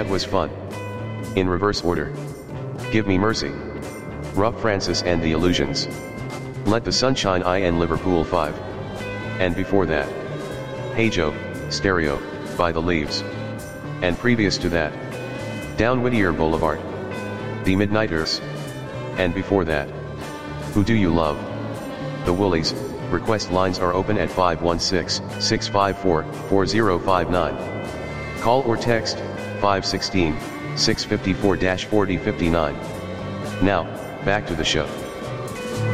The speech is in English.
That was fun. In reverse order. Give Me Mercy. Rough Francis and the Illusions. Let the Sunshine I and Liverpool 5. And before that. Hey Joe, Stereo, By the Leaves. And previous to that. Down Whittier Boulevard. The Midnighters. And before that. Who Do You Love? The Woolies. Request lines are open at 516-654-4059. Call or text 516-654-4059. Now, back to the show.